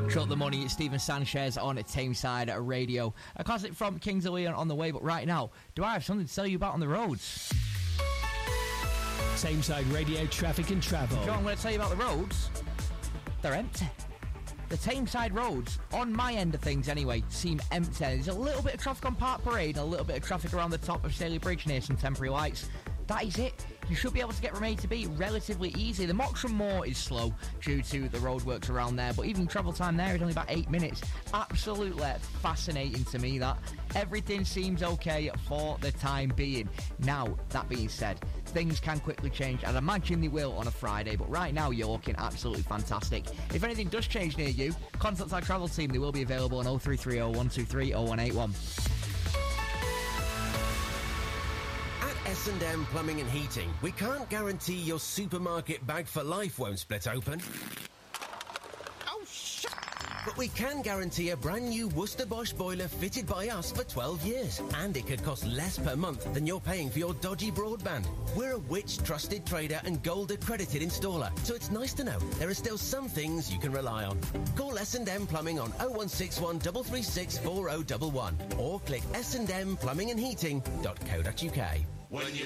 Shut the money, it's Stephen Sanchez on Tameside Radio. A classic from Kings of Leon on the way, but right now, do I have something to tell you about on the roads? Tameside Radio, traffic and travel. John, I'm going to tell you about the roads. They're empty. The Tameside roads, on my end of things anyway, seem empty. There's a little bit of traffic on Park Parade and a little bit of traffic around the top of Staley Bridge near some temporary lights. That is it. You should be able to get from A to B relatively easy. The Moxham Moor is slow due to the roadworks around there, but even travel time there is only about 8 minutes. Absolutely fascinating to me that. Everything seems okay for the time being. Now, that being said, things can quickly change, and I imagine they will on a Friday, but right now you're looking absolutely fantastic. If anything does change near you, contact our travel team. They will be available on 0330 123 0181. S&M Plumbing and Heating, we can't guarantee your supermarket bag for life won't split open. Oh, shit! But we can guarantee a brand new Worcester Bosch boiler fitted by us for 12 years. And it could cost less per month than you're paying for your dodgy broadband. We're a Which trusted trader and gold accredited installer, so it's nice to know there are still some things you can rely on. Call S&M Plumbing on 0161 336 4011 or click sndmplumbingandheating.co.uk. When you